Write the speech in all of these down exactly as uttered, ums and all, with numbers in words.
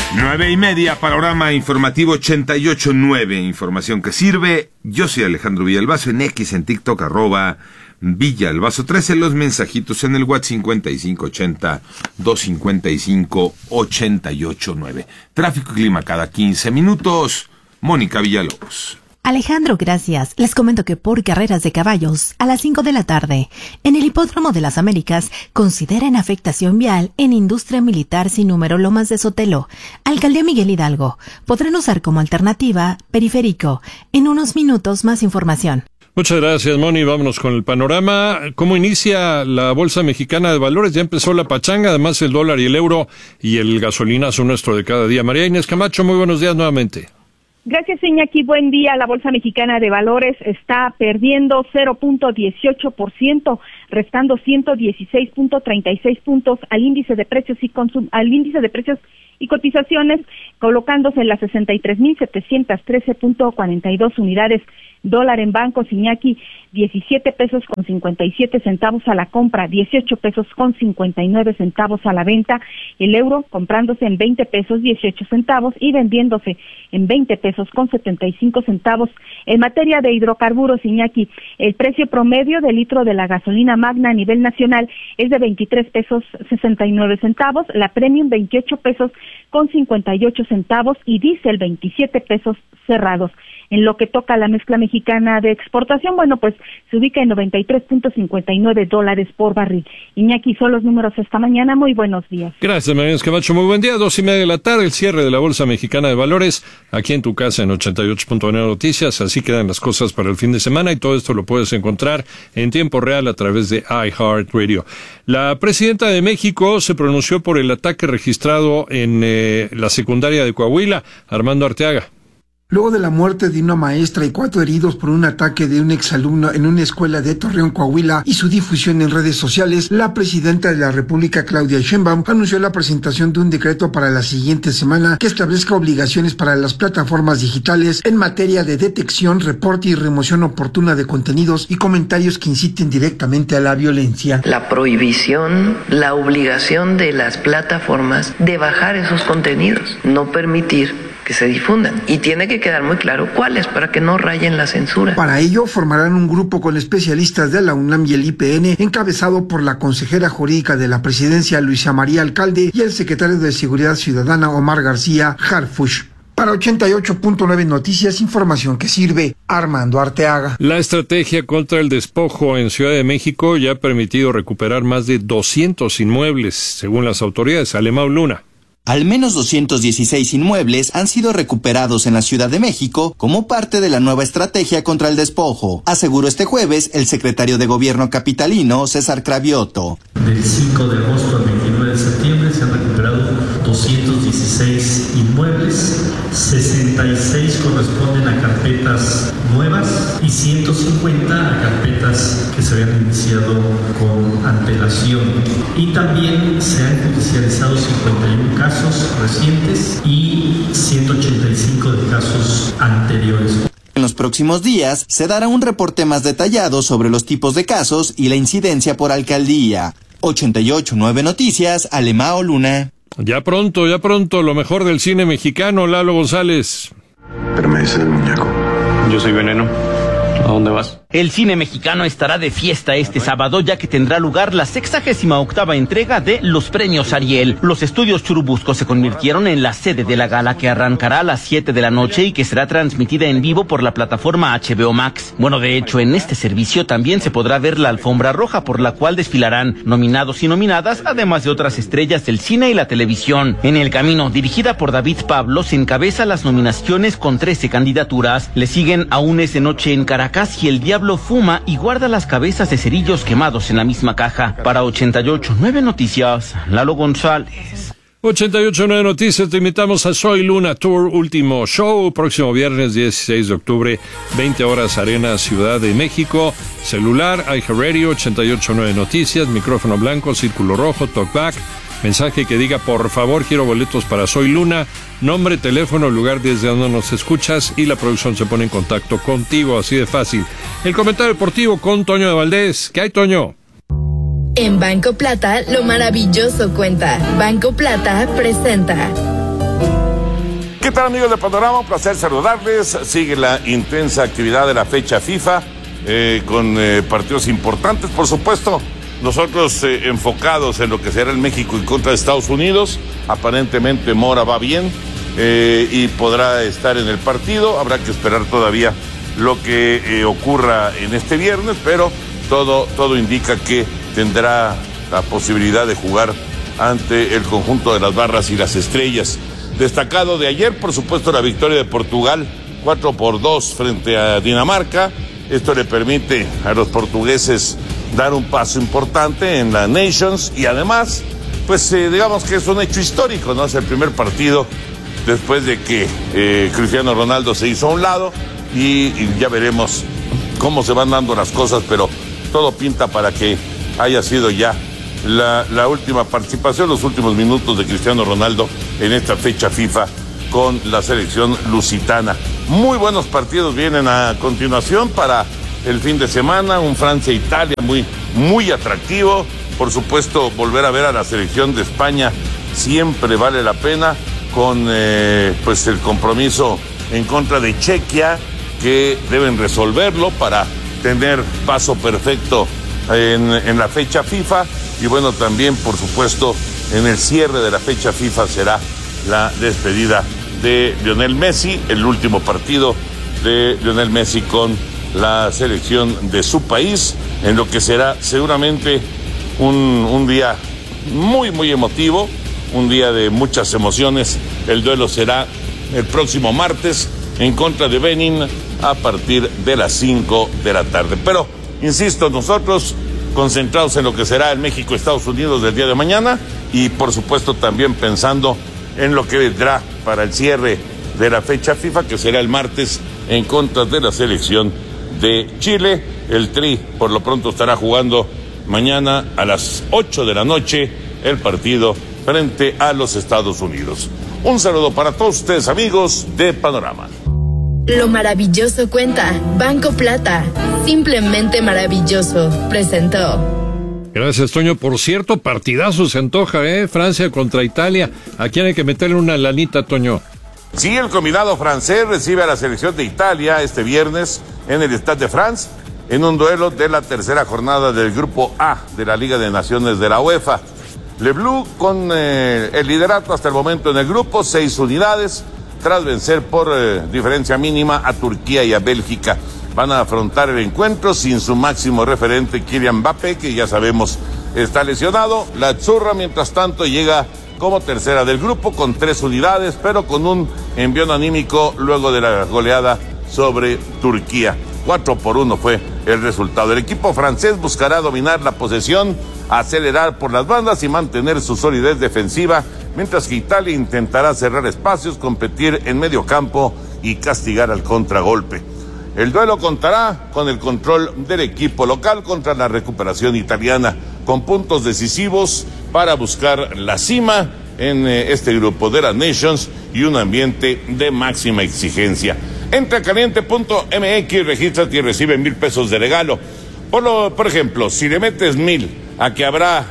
Nueve y media, panorama informativo ochenta y ocho nueve, información que sirve. Yo soy Alejandro Villalbazo, en X, en TikTok, arroba Villalbazo trece, los mensajitos en el WhatsApp cincuenta y cinco ochenta, doscientos cincuenta y cinco, ochenta y ocho nueve. Tráfico y clima cada quince minutos. Mónica Villalobos. Alejandro, gracias. Les comento que por carreras de caballos, a las cinco de la tarde, en el Hipódromo de las Américas, consideren afectación vial en Industria Militar sin número Lomas de Sotelo. Alcaldía Miguel Hidalgo. Podrán usar como alternativa Periférico. En unos minutos más información. Muchas gracias, Moni. Vámonos con el panorama. ¿Cómo inicia la Bolsa Mexicana de Valores? Ya empezó la pachanga, además el dólar y el euro y el gasolinazo nuestro de cada día. María Inés Camacho, muy buenos días nuevamente. Gracias, Iñaki. Buen día. La Bolsa Mexicana de Valores está perdiendo cero punto dieciocho por ciento, restando ciento dieciséis punto treinta y seis puntos al índice de precios y consum- al índice de precios y cotizaciones, colocándose en las sesenta y tres mil setecientos trece punto cuarenta y dos unidades. Dólar en bancos, Iñaki, diecisiete pesos con cincuenta y siete centavos a la compra, dieciocho pesos con cincuenta y nueve centavos a la venta. El euro comprándose en veinte pesos dieciocho centavos y vendiéndose en veinte pesos con setenta y cinco centavos. En materia de hidrocarburos, Iñaki, el precio promedio del litro de la gasolina magna a nivel nacional es de veintitrés pesos sesenta y nueve centavos, la premium veintiocho pesos con cincuenta y ocho centavos y diésel veintisiete pesos cerrados. En lo que toca a la mezcla mexicana de exportación, bueno, pues se ubica en noventa y tres punto cincuenta y nueve dólares por barril. Iñaki, son los números esta mañana. Muy buenos días. Gracias, María Inés Camacho. Muy buen día. Dos y media de la tarde, el cierre de la Bolsa Mexicana de Valores, aquí en tu casa en ochenta y ocho punto nueve Noticias. Así quedan las cosas para el fin de semana y todo esto lo puedes encontrar en tiempo real a través de iHeartRadio. La presidenta de México se pronunció por el ataque registrado en eh, la secundaria de Coahuila. Armando Arteaga. Luego de la muerte de una maestra y cuatro heridos por un ataque de un exalumno en una escuela de Torreón, Coahuila, y su difusión en redes sociales, la presidenta de la República, Claudia Sheinbaum, anunció la presentación de un decreto para la siguiente semana que establezca obligaciones para las plataformas digitales en materia de detección, reporte y remoción oportuna de contenidos y comentarios que inciten directamente a la violencia. La prohibición, la obligación de las plataformas de bajar esos contenidos, no permitir que se difundan, y tiene que quedar muy claro cuáles para que no rayen la censura. Para ello formarán un grupo con especialistas de la UNAM y el I P N, encabezado por la consejera jurídica de la presidencia Luisa María Alcalde y el secretario de Seguridad Ciudadana Omar García Harfuch. Para ochenta y ocho punto nueve Noticias, información que sirve. Armando Arteaga. La estrategia contra el despojo en Ciudad de México ya ha permitido recuperar más de doscientos inmuebles, según las autoridades. Alemão Luna. Al menos doscientos dieciséis inmuebles han sido recuperados en la Ciudad de México como parte de la nueva estrategia contra el despojo, aseguró este jueves el secretario de Gobierno capitalino, César Cravioto. Del cinco de agosto al veintinueve de septiembre se han recuperado doscientos dieciséis inmuebles, sesenta y seis corresponden a carpetas nuevas y ciento cincuenta a carpetas que se habían iniciado con antelación. Y también se han judicializado cincuenta y uno casos recientes y ciento ochenta y cinco de casos anteriores. En los próximos días se dará un reporte más detallado sobre los tipos de casos y la incidencia por alcaldía. ochenta y ocho punto nueve Noticias, Alemão Luna. Ya pronto, ya pronto, lo mejor del cine mexicano, Lalo González. Pero me dice el muñeco. Yo soy Veneno. ¿A dónde vas? El cine mexicano estará de fiesta este sábado, ya que tendrá lugar la sexagésima octava entrega de los premios Ariel. Los estudios Churubusco se convirtieron en la sede de la gala, que arrancará a las siete de la noche y que será transmitida en vivo por la plataforma H B O Max. Bueno, de hecho, en este servicio también se podrá ver la alfombra roja, por la cual desfilarán nominados y nominadas, además de otras estrellas del cine y la televisión. En el camino, dirigida por David Pablo, se encabeza las nominaciones con trece candidaturas. Le siguen Aún es de noche en Caracas y El Diablo fuma y guarda las cabezas de cerillos quemados en la misma caja. Para ochenta y ocho punto nueve Noticias, Lalo González. ochenta y ocho punto nueve Noticias, te invitamos a Soy Luna Tour, último show, próximo viernes dieciséis de octubre, veinte horas, Arena, Ciudad de México. Celular, iHeartRadio, ochenta y ocho punto nueve Noticias, micrófono blanco, círculo rojo, talkback, mensaje que diga por favor quiero boletos para Soy Luna, nombre, teléfono, lugar desde donde nos escuchas y la producción se pone en contacto contigo, así de fácil. El comentario deportivo con Toño de Valdés. ¿Qué hay, Toño? En Banco Plata, lo maravilloso cuenta. Banco Plata presenta. ¿Qué tal, amigos de Panorama? Un placer saludarles. Sigue la intensa actividad de la fecha FIFA, eh, con eh, partidos importantes, por supuesto. Nosotros eh, enfocados en lo que será el México en contra de Estados Unidos. Aparentemente Mora va bien eh, y podrá estar en el partido. Habrá que esperar todavía lo que eh, ocurra en este viernes, pero todo, todo indica que tendrá la posibilidad de jugar ante el conjunto de las barras y las estrellas. Destacado de ayer, por supuesto, la victoria de Portugal, cuatro por dos frente a Dinamarca. Esto le permite a los portugueses dar un paso importante en la Nations y además, pues eh, digamos que es un hecho histórico, ¿no? Es el primer partido después de que eh, Cristiano Ronaldo se hizo a un lado y, y ya veremos cómo se van dando las cosas, pero todo pinta para que haya sido ya La, la última participación, los últimos minutos de Cristiano Ronaldo en esta fecha FIFA con la selección lusitana. Muy buenos partidos vienen a continuación para el fin de semana, un Francia-Italia muy, muy atractivo. Por supuesto, volver a ver a la selección de España siempre vale la pena, con eh, pues el compromiso en contra de Chequia, que deben resolverlo para tener paso perfecto en, en la fecha FIFA. Y bueno, también, por supuesto, en el cierre de la fecha FIFA será la despedida de Lionel Messi, el último partido de Lionel Messi con la selección de su país, en lo que será seguramente un, un día muy, muy emotivo, un día de muchas emociones. El duelo será el próximo martes en contra de Benin a partir de las cinco de la tarde. Pero, insisto, nosotros concentrados en lo que será el México-Estados Unidos del día de mañana y por supuesto también pensando en lo que vendrá para el cierre de la fecha FIFA, que será el martes en contra de la selección de Chile. El Tri por lo pronto estará jugando mañana a las ocho de la noche el partido frente a los Estados Unidos. Un saludo para todos ustedes, amigos de Panorama. Lo maravilloso cuenta. Banco Plata. Simplemente maravilloso. Presentó. Gracias, Toño. Por cierto, partidazo se antoja, ¿eh? Francia contra Italia. ¿A quién hay que meterle una lanita, Toño? Sí, el combinado francés recibe a la selección de Italia este viernes en el Stade de France, en un duelo de la tercera jornada del Grupo A de la Liga de Naciones de la UEFA. Le Bleu con eh, el liderato hasta el momento en el grupo, seis unidades, tras vencer por eh, diferencia mínima a Turquía y a Bélgica. Van a afrontar el encuentro sin su máximo referente Kylian Mbappé, que ya sabemos está lesionado. La Azzurra, mientras tanto, llega como tercera del grupo con tres unidades, pero con un envión anímico luego de la goleada sobre Turquía. Cuatro por uno fue el resultado. El equipo francés buscará dominar la posesión, acelerar por las bandas y mantener su solidez defensiva, mientras que Italia intentará cerrar espacios, competir en medio campo y castigar al contragolpe. El duelo contará con el control del equipo local contra la recuperación italiana, con puntos decisivos para buscar la cima en eh, este grupo de las Nations y un ambiente de máxima exigencia. Entra a caliente punto m x, regístrate y recibe mil pesos de regalo. Por, lo, por ejemplo, si le metes mil a que habrá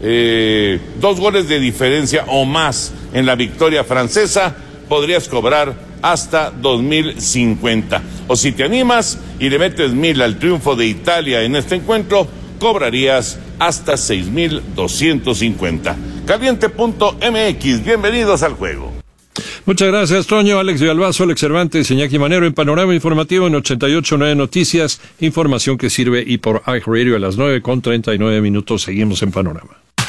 eh, dos goles de diferencia o más en la victoria francesa, podrías cobrar hasta dos mil cincuenta. O si te animas y le metes mil al triunfo de Italia en este encuentro, cobrarías hasta seis mil doscientos cincuenta. Caliente punto m x, bienvenidos al juego. Muchas gracias, Toño. Alex Villalbazo, Alex Cervantes, Iñaki Manero en Panorama Informativo en ochenta y ocho punto nueve Noticias, información que sirve, y por iHeartRadio a las nueve con treinta y nueve minutos. Seguimos en Panorama.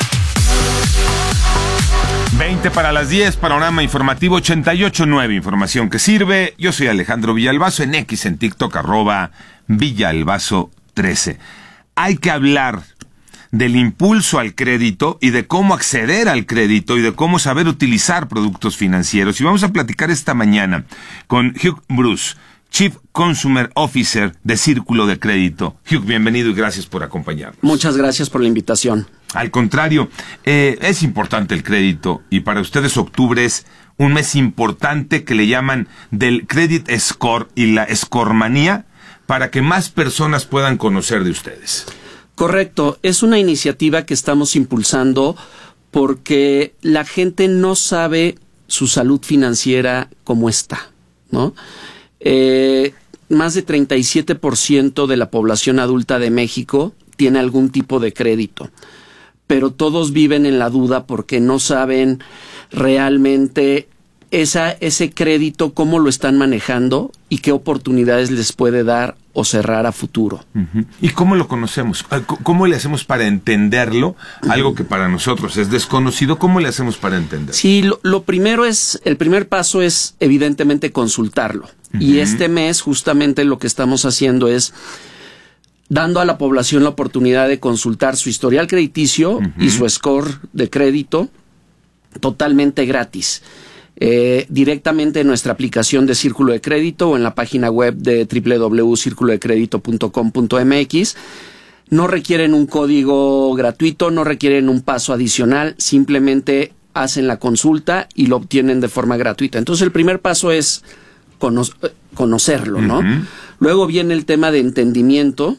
veinte para las diez, Panorama Informativo ochenta y ocho punto nueve, información que sirve. Yo soy Alejandro Villalbazo, en X, en TikTok, arroba Villalbazo trece. Hay que hablar del impulso al crédito y de cómo acceder al crédito y de cómo saber utilizar productos financieros. Y vamos a platicar esta mañana con Hugh Bruce, Chief Consumer Officer de Círculo de Crédito. Hugh, bienvenido y gracias por acompañarnos. Muchas gracias por la invitación. Al contrario, eh, es importante el crédito, y para ustedes octubre es un mes importante que le llaman del Credit Score y la Scoremanía, para que más personas puedan conocer de ustedes. Correcto, es una iniciativa que estamos impulsando porque la gente no sabe su salud financiera cómo está, ¿no? Eh, más de treinta y siete por ciento de la población adulta de México tiene algún tipo de crédito, pero todos viven en la duda porque no saben realmente esa, ese crédito, cómo lo están manejando y qué oportunidades les puede dar o cerrar a futuro. Uh-huh. ¿Y cómo lo conocemos? ¿Cómo le hacemos para entenderlo? Algo que para nosotros es desconocido, ¿cómo le hacemos para entenderlo? Sí, lo, lo primero es, el primer paso es evidentemente consultarlo. Uh-huh. Y este mes justamente lo que estamos haciendo es dando a la población la oportunidad de consultar su historial crediticio uh-huh. y su score de crédito totalmente gratis. Eh, directamente en nuestra aplicación de Círculo de Crédito o en la página web de doble u doble u doble u punto círculo de crédito punto com punto m x. No requieren un código gratuito, no requieren un paso adicional, simplemente hacen la consulta y lo obtienen de forma gratuita. Entonces el primer paso es cono- conocerlo, ¿no? Uh-huh. Luego viene el tema de entendimiento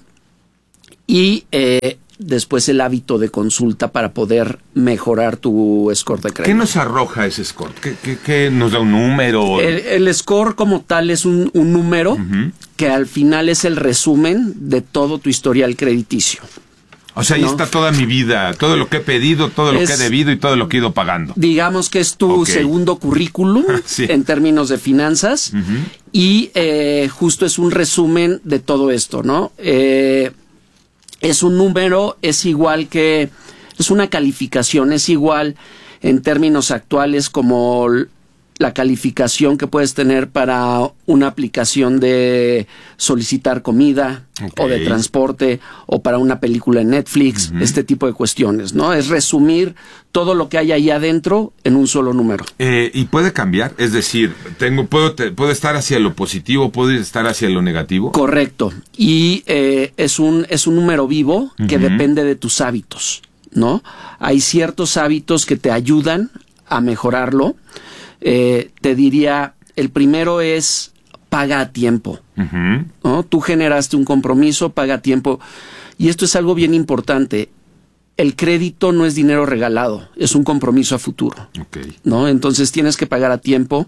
y eh, después el hábito de consulta para poder mejorar tu score de crédito. ¿Qué nos arroja ese score? ¿Qué, qué, qué nos da un número? El, el score como tal es un, un número uh-huh. que al final es el resumen de todo tu historial crediticio. O sea, ahí ¿no? está toda mi vida, todo lo que he pedido, todo lo es, que he debido y todo lo que he ido pagando. Digamos que es tu okay. segundo currículum sí. en términos de finanzas uh-huh. y eh, justo es un resumen de todo esto, ¿no? Eh, es un número, es igual que, es una calificación, es igual en términos actuales como la calificación que puedes tener para una aplicación de solicitar comida okay. o de transporte o para una película en Netflix, uh-huh. este tipo de cuestiones, ¿no? Es resumir todo lo que hay ahí adentro en un solo número. Eh, y puede cambiar, es decir, tengo puedo te, puedo estar hacia lo positivo, puedo estar hacia lo negativo. Correcto. Y eh, es un es un número vivo que uh-huh. depende de tus hábitos, ¿no? Hay ciertos hábitos que te ayudan a mejorarlo. Eh, te diría, el primero es paga a tiempo, uh-huh. ¿no? Tú generaste un compromiso, paga a tiempo. Y esto es algo bien importante. El crédito no es dinero regalado, es un compromiso a futuro, okay. ¿no? Entonces tienes que pagar a tiempo.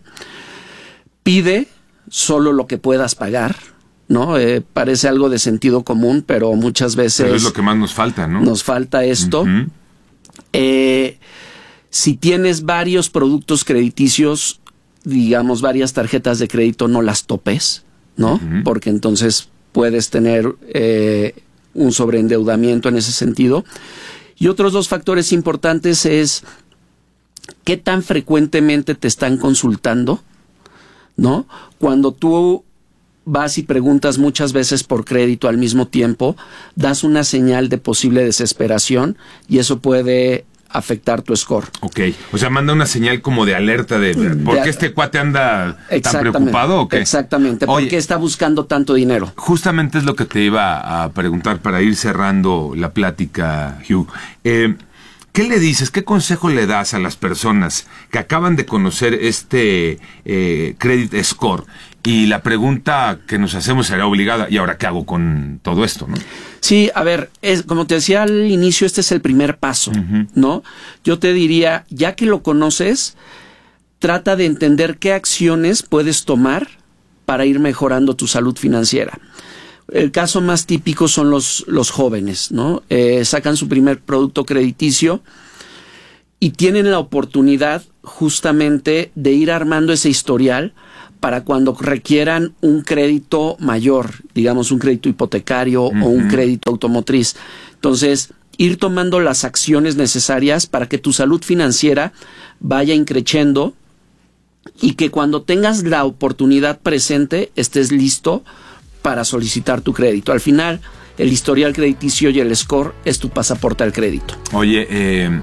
Pide solo lo que puedas pagar, ¿no? Eh, parece algo de sentido común, pero muchas veces... Pero es lo que más nos falta, ¿no? Nos falta esto. Uh-huh. Eh... Si tienes varios productos crediticios, digamos varias tarjetas de crédito, no las topes, ¿no? Uh-huh. Porque entonces puedes tener eh, un sobreendeudamiento en ese sentido. Y otros dos factores importantes es qué tan frecuentemente te están consultando, ¿no? Cuando tú vas y preguntas muchas veces por crédito al mismo tiempo, das una señal de posible desesperación y eso puede afectar tu score. Ok, o sea, manda una señal como de alerta de ¿por qué este cuate anda tan preocupado o qué? Exactamente, ¿por Oye, qué está buscando tanto dinero? Justamente es lo que te iba a preguntar para ir cerrando la plática, Hugh. Eh, ¿Qué le dices, qué consejo le das a las personas que acaban de conocer este eh, Credit Score? Y la pregunta que nos hacemos será obligada, ¿y ahora qué hago con todo esto, no? Sí, a ver, es, como te decía al inicio, este es el primer paso, uh-huh. ¿no? Yo te diría, ya que lo conoces, trata de entender qué acciones puedes tomar para ir mejorando tu salud financiera. El caso más típico son los, los jóvenes, ¿no? Eh, sacan su primer producto crediticio y tienen la oportunidad justamente de ir armando ese historial para cuando requieran un crédito mayor, digamos un crédito hipotecario uh-huh. o un crédito automotriz. Entonces, ir tomando las acciones necesarias para que tu salud financiera vaya increciendo y que cuando tengas la oportunidad presente estés listo para solicitar tu crédito. Al final, el historial crediticio y el score es tu pasaporte al crédito. Oye, eh,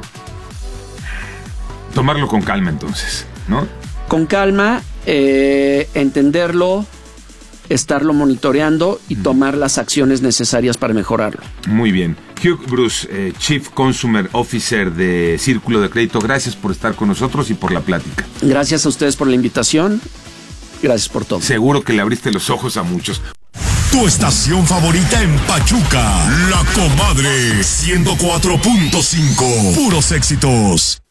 tomarlo con calma entonces, ¿no? Con calma, eh, entenderlo, estarlo monitoreando y tomar las acciones necesarias para mejorarlo. Muy bien. Hugh Bruce, eh, Chief Consumer Officer de Círculo de Crédito, gracias por estar con nosotros y por la plática. Gracias a ustedes por la invitación. Gracias por todo. Seguro que le abriste los ojos a muchos. Tu estación favorita en Pachuca, La Comadre, ciento cuatro punto cinco. Puros éxitos.